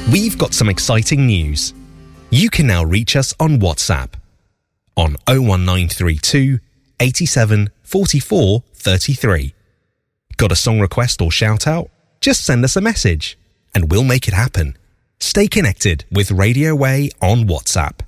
We've got some exciting news. You can now reach us on WhatsApp on 01932 87 44 33. Got a song request or shout out? Just send us a message and we'll make it happen. Stay connected with Radio Way on WhatsApp.